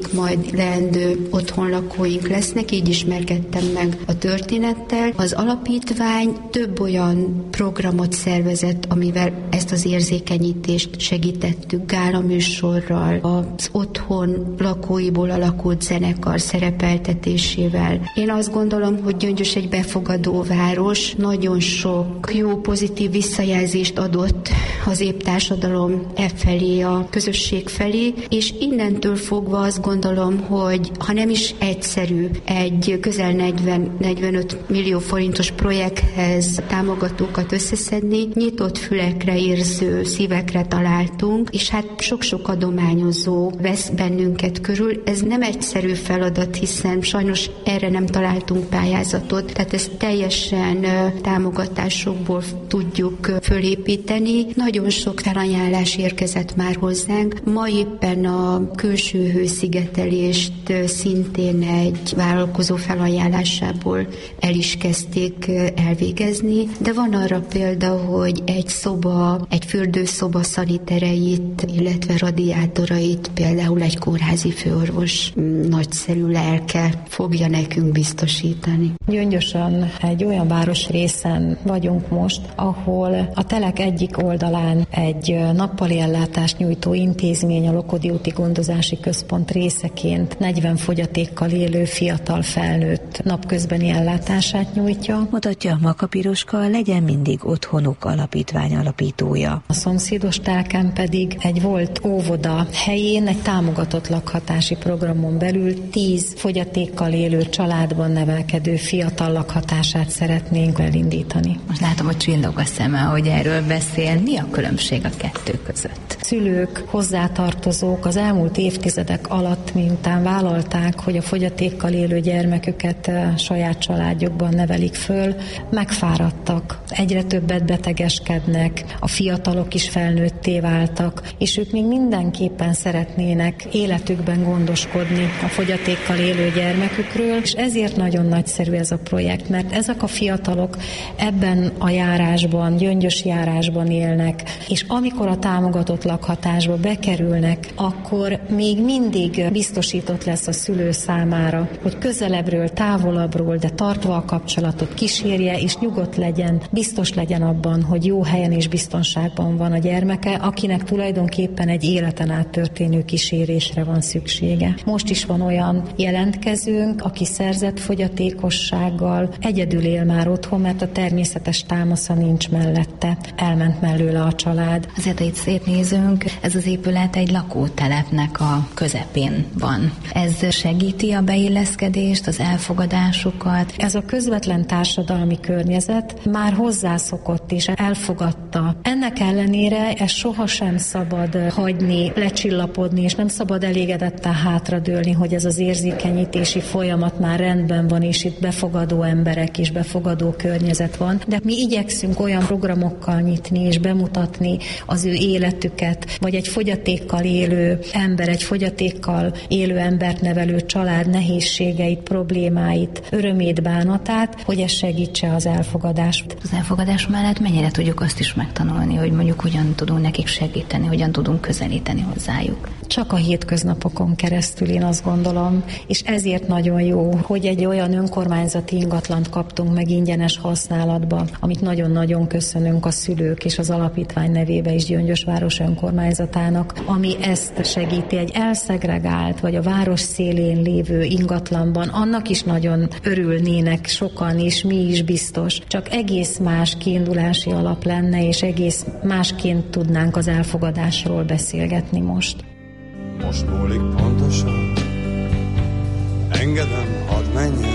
majd leendő otthonlakóink lesznek, így ismerkedtem meg a történettel. Az alapítvány több olyan programot szervezett, amivel ezt az érzékenyítést segítettük, gálaműsorral, az otthon lakóiból alakult zenekar szerepeltetésével. Én azt gondolom, hogy Gyöngyös egy befogadó város, nagyon sok jó, pozitív visszajelzést adott az éptársadalom felé, a közösség felé, és innentől fogva azt gondolom, hogy ha nem is egyszerű egy közel 40-45 millió forintos projekthez támogatókat összeszedni, nyitott fülekre, érző szívekre találtunk, és hát sok-sok adományozó vesz bennünket körül. Ez nem egyszerű feladat, hiszen sajnos erre nem találtunk pályázatot, tehát ezt teljesen támogatásokból tudjuk fölépíteni. Nagyon sok felajánlás érkezett már hozzánk. Ma éppen a külső hőszigetelést szintén egy vállalkozó felajánlásából el is kezdték elvégezni, de van arra példa, hogy egy fürdőszoba szanitereit, illetve radiátorait például egy kórházi főorvos nagyszerű lelke fogja nekünk biztosítani. Gyöngyösön egy olyan városrészen vagyunk most, ahol a telek egyik oldalán egy nappali ellátást nyújtó intézmény, a Lokodi úti gondozási központ részeként 40 fogyatékkal élő fiatal felnőtt napközbeni ellátását nyújtja. Mutatja Maka Piroska, Legyen mindig otthonuk alapítvány alapítója. A szomszédos telken pedig egy volt óvoda helyén egy támogatott lakhatási programon belül 10 fogyatékkal élő családban nevelkedő fiatal lakhatását szeretnénk elindítani. Most látom, hogy csillog a szeme, hogy erről beszél. Mi a különbség a kettő között? Szülők, hozzátartozók az elmúlt évtizedek alatt miután vállalták, hogy a fogyatékkal élő gyermeküket saját családjukban nevelik föl, megfáradtak, egyre többet betegeskednek, a fiatalok is felnőtté váltak, és ők még mindenképpen szeretnének életükben gondoskodni a fogyatékkal élő gyermekükről, és ezért nagyon nagyszerű ez a projekt, mert ezek a fiatalok ebben a járásban, Gyöngyös járásban élnek, és amikor a támogatott lakhatásba bekerülnek, akkor még mindig biztosított lesz a szülő számára, hogy közelebbről, távolabbról, de tartva a kapcsolatot kísérje, és nyugodt legyen, biztos legyen abban, hogy jó helyen és biztonságban van a gyermeke, akinek tulajdonképpen egy életen át történő kísérésre van szüksége. Most is van olyan jelentkezőnk, aki szerzett fogyatékossággal, egyedül él már otthon, mert a természetes támasza nincs mellette, elment mellőle a család. Azért, ha itt szétnézünk, ez az épület egy lakótelepnek a közepén van. Ez segíti a beilleszkedést, az elfogadásukat? Ez a közvetlen társadalmi környezet már hozzászokott és elfogadta. Ennek ellenére ezt sohasem szabad hagyni, lecsillapodni, és nem szabad elégedetten hátradőlni, hogy ez az érzékenyítési folyamat már rendben van, és itt befogadó emberek és befogadó környezet van. De mi igyekszünk olyan programokkal nyitni és bemutatni az ő életüket, vagy egy fogyatékkal élő ember, egy fogyatékkal élő embert nevelő család nehézségeit, problémáit, örömét, bánatát, hogy ez segítse az elfogadást. Az elfogadás mellett mennyire tudjuk azt is megtanulni, hogy mondjuk hogyan tudunk nekik segíteni, hogyan tudunk közelíteni hozzájuk? Csak a hétköznapokon keresztül, én azt gondolom, és ezért nagyon jó, hogy egy olyan önkormányzati ingatlant kaptunk meg ingyenes használatba, amit nagyon-nagyon köszönünk a szülők és az alapítvány nevébe is Gyöngyös város önkormányzatának, ami ezt segíti, egy elszegregált, vagy a város szélén lévő ingatlanban, annak is nagyon örülnének sokan, és mi is biztos. Csak egész más kiindulási alap lenne, és egész másként tudnánk az elfogadásról beszélgetni most. Most múlik pontosan, engedem, hadd menjen.